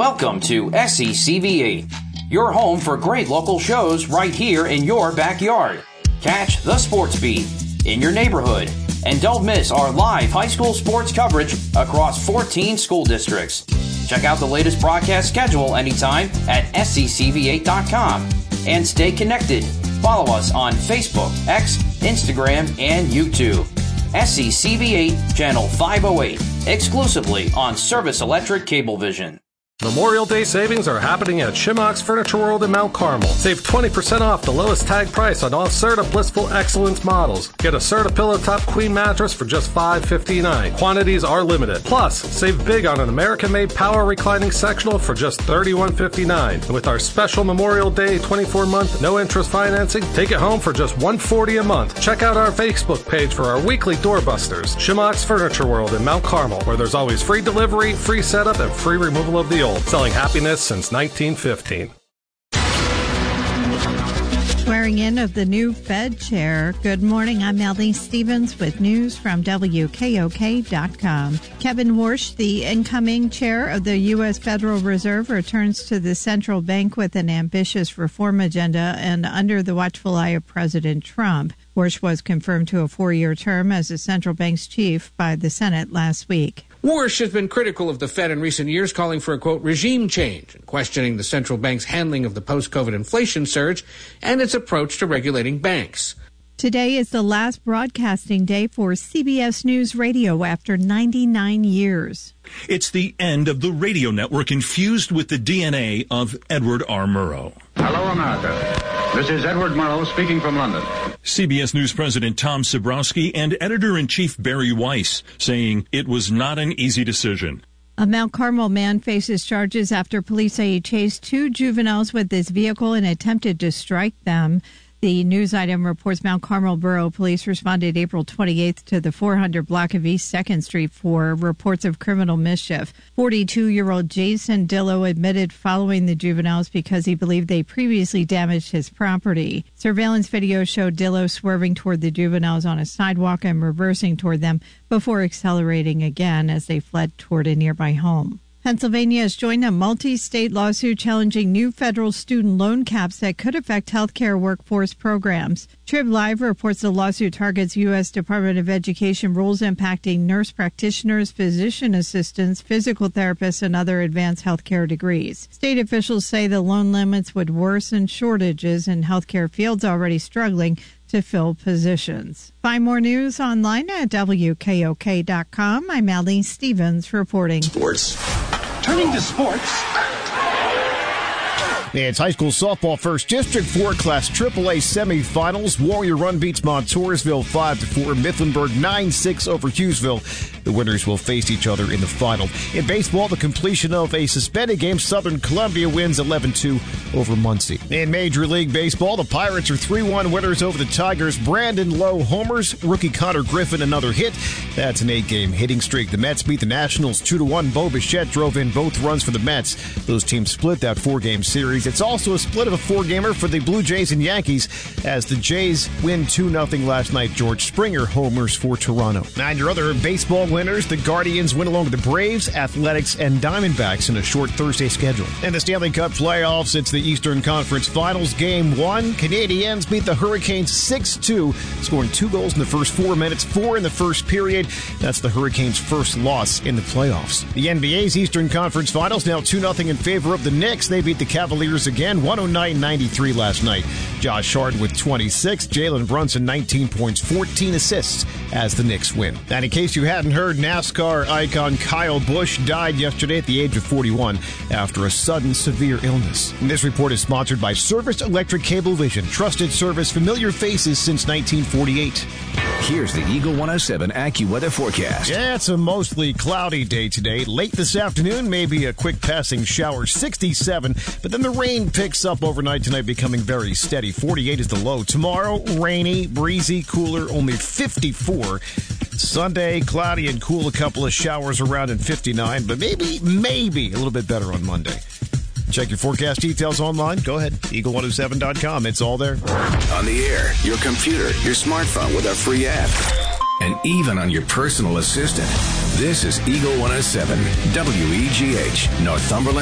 Welcome to SECV8, your home for great local shows right here in your backyard. Catch the Sports Beat in your neighborhood, and don't miss our live high school sports coverage across 14 school districts. Check out the latest broadcast schedule anytime at SECV8.com and stay connected. Follow us on Facebook, X, Instagram, and YouTube. SECV8 Channel 508, exclusively on Service Electric Cablevision. Memorial Day savings are happening at Shimock's Furniture World in Mount Carmel. Save 20% off the lowest tag price on all Serta Blissful Excellence models. Get a Serta Pillow Top Queen mattress for just $5.59. Quantities are limited. Plus, save big on an American-made power reclining sectional for just $31.59. And with our special Memorial Day 24-month no-interest financing, take it home for just $140 a month. Check out our Facebook page for our weekly doorbusters. Shimock's Furniture World in Mount Carmel, where there's always free delivery, free setup, and free removal of the old. Selling happiness since 1915. Swearing in of the new Fed chair. Good morning. I'm Melanie Stevens with news from WKOK.com. Kevin Warsh, the incoming chair of the U.S. Federal Reserve, returns to the central bank with an ambitious reform agenda and under the watchful eye of President Trump. Warsh was confirmed to a 4-year term as the central bank's chief by the Senate last week. Warsh has been critical of the Fed in recent years, calling for a, quote, regime change and questioning the central bank's handling of the post-COVID inflation surge and its approach to regulating banks. Today is the last broadcasting day for CBS News Radio after 99 years. It's the end of the radio network infused with the DNA of Edward R. Murrow. Hello, America. This is Edward Murrow speaking from London. CBS News President Tom Cebrowski and Editor-in-Chief Barry Weiss saying it was not an easy decision. A Mount Carmel man faces charges after police say he chased 2 juveniles with his vehicle and attempted to strike them. The news item reports Mount Carmel Borough Police responded April 28th to the 400 block of East 2nd Street for reports of criminal mischief. 42-year-old Jason Dillo admitted following the juveniles because he believed they previously damaged his property. Surveillance video showed Dillo swerving toward the juveniles on a sidewalk and reversing toward them before accelerating again as they fled toward a nearby home. Pennsylvania has joined a multi-state lawsuit challenging new federal student loan caps that could affect healthcare workforce programs. Trib Live reports the lawsuit targets U.S. Department of Education rules impacting nurse practitioners, physician assistants, physical therapists, and other advanced healthcare degrees. State officials say the loan limits would worsen shortages in healthcare fields already struggling to fill positions. Find more news online at WKOK.com. I'm Allie Stevens reporting. Sports. Turning to sports. It's high school softball first district 4 class AAA semifinals. Warrior Run beats Montoursville 5-4. Mifflinburg 9-6 over Hughesville. The winners will face each other in the final. In baseball, the completion of a suspended game. Southern Columbia wins 11-2 over Muncie. In Major League Baseball, the Pirates are 3-1 winners over the Tigers. Brandon Lowe homers. Rookie Connor Griffin another hit. That's an 8-game hitting streak. The Mets beat the Nationals 2-1. Bo Bichette drove in both runs for the Mets. Those teams split that 4-game series. It's also a split of a 4-gamer for the Blue Jays and Yankees as the Jays win 2-0 last night. George Springer homers for Toronto. And your other baseball winners, the Guardians win along with the Braves, Athletics, and Diamondbacks in a short Thursday schedule. In the Stanley Cup playoffs, it's the Eastern Conference Finals. Game 1, Canadiens beat the Hurricanes 6-2, scoring 2 goals in the first 4 minutes, 4 in the first period. That's the Hurricanes' first loss in the playoffs. The NBA's Eastern Conference Finals now 2-0 in favor of the Knicks. They beat the Cavaliers again, 109-93 last night. Josh Hart with 26, Jalen Brunson 19 points, 14 assists as the Knicks win. And in case you hadn't heard, NASCAR icon Kyle Busch died yesterday at the age of 41 after a sudden severe illness. And this report is sponsored by Service Electric Cablevision. Trusted service, familiar faces since 1948. Here's the Eagle 107 AccuWeather forecast. Yeah, it's a mostly cloudy day today. Late this afternoon, maybe a quick passing shower, 67. But then the rain picks up overnight tonight, becoming very steady. 48 is the low. Tomorrow, rainy, breezy, cooler, only 54. Sunday, cloudy and cool, a couple of showers around in 59. But maybe a little bit better on Monday. Check your forecast details online. Go ahead, eagle107.com. It's all there. On the air, your computer, your smartphone with our free app, and even on your personal assistant. This is Eagle 107, WEGH, Northumberland.